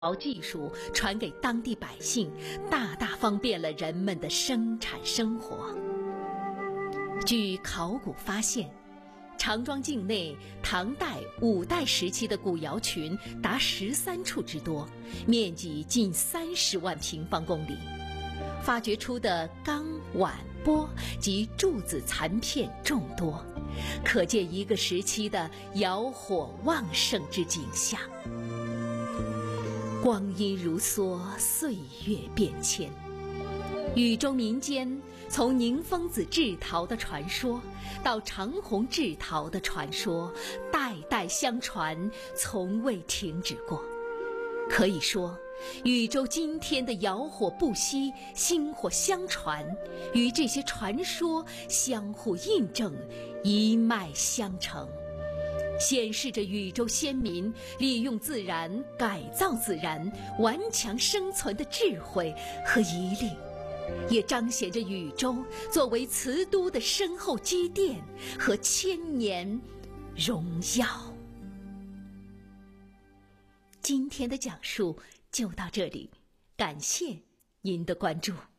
技术传给当地百姓，大大方便了人们的生产生活。据考古发现，长庄境内唐代、五代时期的古窑群达13处之多，面积近30万平方公里。发掘出的钢、碗、钵及柱子残片众多，可见一个时期的窑火旺盛之景象。光阴如梭，岁月变迁，禹州民间从宁疯子制陶的传说到长虹制陶的传说，代代相传，从未停止过。可以说，禹州今天的窑火不息，薪火相传，与这些传说相互印证，一脉相承，显示着禹州先民利用自然、改造自然、顽强生存的智慧和毅力，也彰显着禹州作为瓷都的深厚积淀和千年荣耀。今天的讲述就到这里，感谢您的关注。